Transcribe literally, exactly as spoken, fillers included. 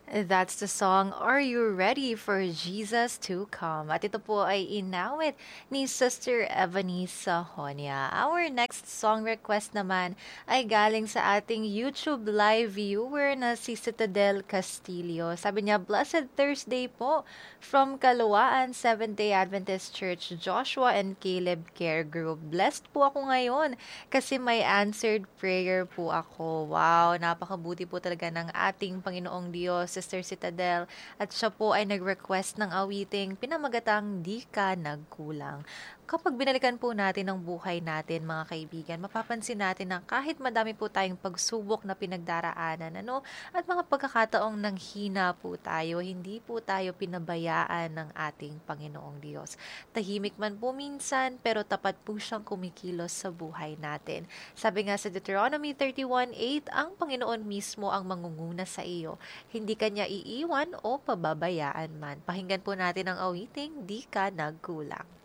That's the song, Are You Ready for Jesus to Come? At ito po ay inawit ni Sister Ebony Sahonia. Our next song request naman ay galing sa ating YouTube live viewer na si Citadel Castillo. Sabi niya, Blessed Thursday po from Kaluwaan Seventh-day Adventist Church, Joshua and Caleb Care Group. Blessed po ako ngayon kasi may answered prayer po ako. Wow, napakabuti po talaga ng ating Panginoong Diyos, Sister Citadel. At siya po ay nag-request ng awiting pinamagatang Di Ka Nagkulang. Kapag binalikan po natin ang buhay natin, mga kaibigan, mapapansin natin na kahit madami po tayong pagsubok na pinagdaraanan, ano, at mga pagkakataong nanghina po tayo, hindi po tayo pinabayaan ng ating Panginoong Diyos. Tahimik man po minsan, pero tapat po siyang kumikilos sa buhay natin. Sabi nga sa Deuteronomy thirty-one eight, ang Panginoon mismo ang mangunguna sa iyo. Hindi kanya iiwan o pababayaan man. Pakinggan po natin ang awiting, Di Ka Nagkulang.